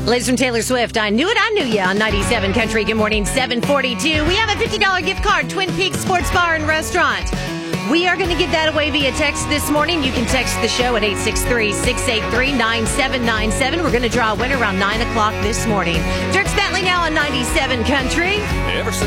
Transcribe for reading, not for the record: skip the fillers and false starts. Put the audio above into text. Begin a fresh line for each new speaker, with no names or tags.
Liz from Taylor Swift, I Knew It, I Knew Ya on 97 Country. Good morning, 742. We have a $50 gift card, Twin Peaks Sports Bar and Restaurant. We are going to give that away via text this morning. You can text the show at 863-683-9797. We're going to draw a winner around 9 o'clock this morning. Dirk Bentley now on 97 Country.